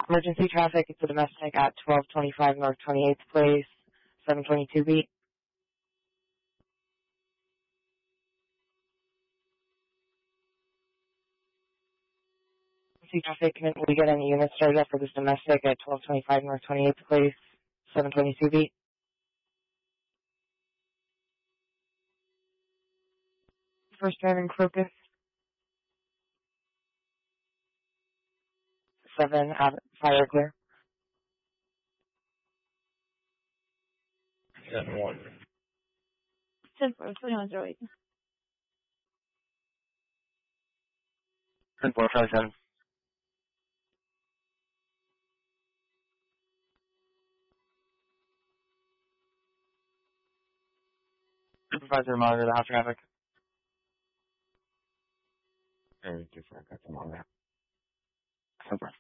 Emergency traffic, it's a domestic at 1225 North 28th Place, 722 beat. Emergency traffic, can we get any units started up for this domestic at 1225 North 28th Place, 722 beat? First driver in Crocus. 7, fire clear. 7-1. 10-4, 10-4, Charlie 7. Supervisor, monitor the hot traffic. And 2-4, got them on that. 10-4.